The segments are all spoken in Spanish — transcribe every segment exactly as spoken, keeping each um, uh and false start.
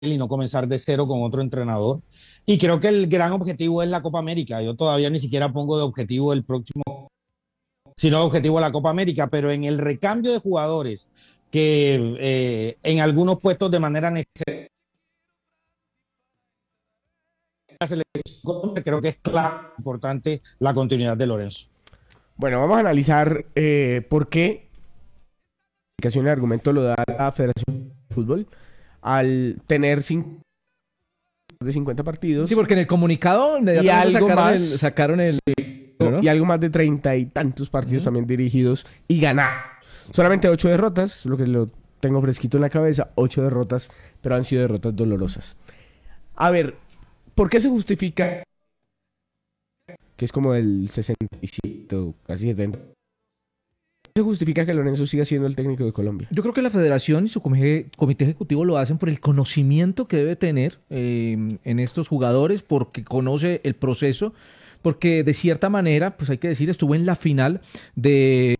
y no comenzar de cero con otro entrenador. Y creo que el gran objetivo es la Copa América. Yo todavía ni siquiera pongo de objetivo el próximo, sino de objetivo la Copa América, pero en el recambio de jugadores que eh, en algunos puestos de manera necesaria, creo que es clave, importante la continuidad de Lorenzo. Bueno, vamos a analizar eh, por qué el argumento lo da la Federación de Fútbol al tener cinco de cincuenta partidos. Sí, porque en el comunicado y algo sacaron más, el, sacaron el ¿no? Y algo más de treinta y tantos partidos uh-huh. también dirigidos y ganar. Solamente ocho derrotas, lo que lo tengo fresquito en la cabeza, ocho derrotas, pero han sido derrotas dolorosas. A ver, ¿por qué se justifica que es como del sesenta y siete o casi setenta? ¿Se justifica que Lorenzo siga siendo el técnico de Colombia? Yo creo que la federación y su comité, comité ejecutivo lo hacen por el conocimiento que debe tener eh, en estos jugadores, porque conoce el proceso, porque de cierta manera, pues hay que decir, estuvo en la final de,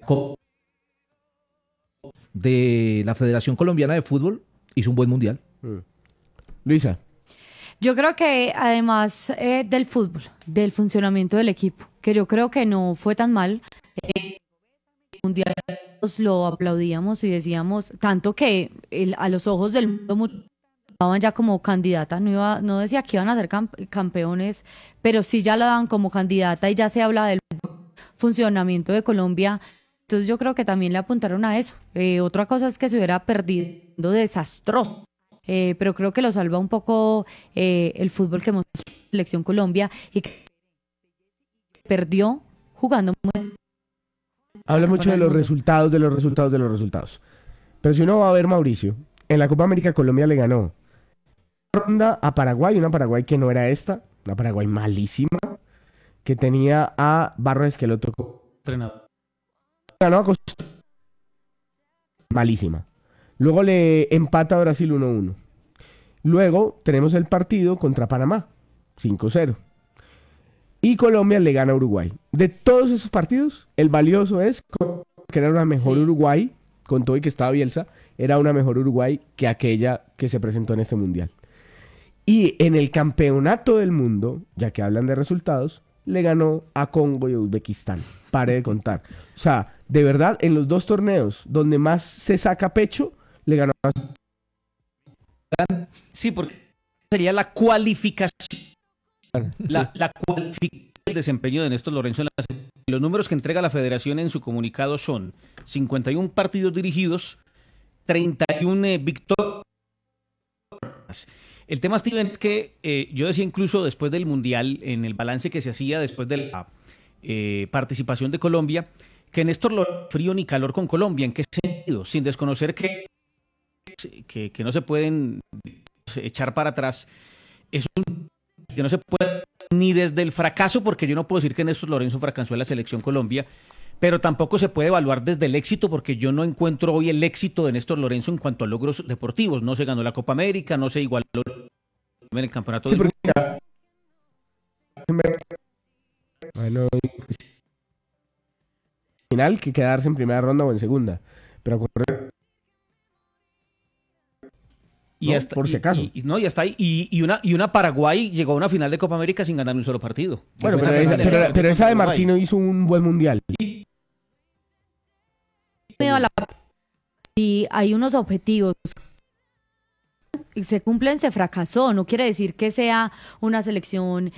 de la Federación Colombiana de Fútbol, hizo un buen mundial. Mm. Luisa. Yo creo que además eh, del fútbol, del funcionamiento del equipo, que yo creo que no fue tan mal, eh, mundial lo aplaudíamos y decíamos tanto que el, a los ojos del mundo estaban ya como candidata, no iba, no decía que iban a ser camp- campeones, pero sí ya la daban como candidata y ya se habla del funcionamiento de Colombia. Entonces yo creo que también le apuntaron a eso. Eh, otra cosa es que se hubiera perdido desastroso, eh, pero creo que lo salva un poco eh, el fútbol que mostró la selección Colombia y que perdió jugando muy. Habla mucho de los resultados, de los resultados, de los resultados. Pero si uno va a ver, Mauricio, en la Copa América Colombia le ganó ronda a Paraguay, una Paraguay que no era esta, una Paraguay malísima, que tenía a Barros Esqueloto entrenador. Ganó a Costa malísima. Luego le empata a Brasil uno uno. Luego tenemos el partido contra Panamá, cinco cero. Y Colombia le gana a Uruguay. De todos esos partidos, el valioso es que era una mejor sí. Uruguay, con todo y que estaba Bielsa, era una mejor Uruguay que aquella que se presentó en este mundial. Y en el campeonato del mundo, ya que hablan de resultados, le ganó a Congo y a Uzbekistán. Pare de contar. O sea, de verdad, en los dos torneos donde más se saca pecho, le ganó a... Sí, porque sería la cualificación. La, la cualificación del desempeño de Néstor Lorenzo en la selección. Los números que entrega la federación en su comunicado son cincuenta y uno partidos dirigidos, treinta y una eh, victorias. El tema, Steven, es que eh, yo decía incluso después del Mundial, en el balance que se hacía después de la eh, participación de Colombia, que Néstor Lorenzo frío ni calor con Colombia. ¿En qué sentido? Sin desconocer que, que, que no se pueden echar para atrás. Es un que no se puede ni desde el fracaso, porque yo no puedo decir que Néstor Lorenzo fracasó en la selección Colombia, pero tampoco se puede evaluar desde el éxito, porque yo no encuentro hoy el éxito de Néstor Lorenzo en cuanto a logros deportivos. No se ganó la Copa América, no se igualó en el campeonato. Sí, del porque... Bueno, final que quedarse en primera ronda o en segunda, pero ocurre... Y ¿no? hasta, por si acaso. Y, y, no, y hasta ahí. Y, y, una, y una Paraguay llegó a una final de Copa América sin ganar un solo partido. Bueno, pero, esa, pero, pero, pero esa de Martino hizo un buen mundial. Y hay unos objetivos. Se cumplen, se fracasó. No quiere decir que sea una selección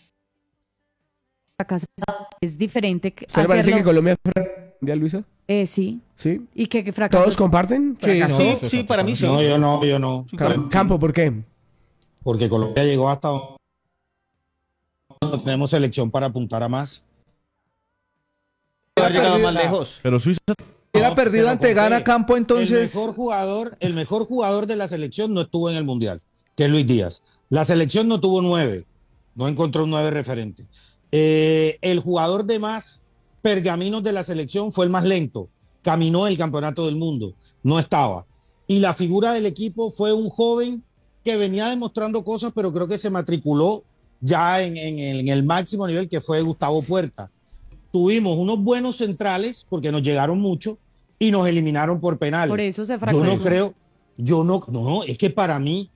fracasada. Es diferente. ¿Usted le parece que Colombia fue mundial, Luisa? Eh, sí. ¿Sí? ¿Y que, que fracasó? ¿Todos comparten? Sí, no, sí, sí, para mí sí. No, yo no, yo no. Campo, Campo, ¿por qué? Porque Colombia llegó hasta donde tenemos selección para apuntar a más. Ha llegado más lejos. Pero Suiza era no, perdido ante Ghana, Campo, entonces. El mejor jugador, el mejor jugador de la selección no estuvo en el mundial, que es Luis Díaz. La selección no tuvo nueve, no encontró un nueve referente. Eh, el jugador de más pergaminos de la selección fue el más lento, caminó el campeonato del mundo, no estaba. Y la figura del equipo fue un joven que venía demostrando cosas, pero creo que se matriculó ya en, en, en el máximo nivel, que fue Gustavo Puerta. Tuvimos unos buenos centrales, porque nos llegaron mucho, y nos eliminaron por penales. Por eso se fracasó. Yo no creo, yo no, no, es que para mí,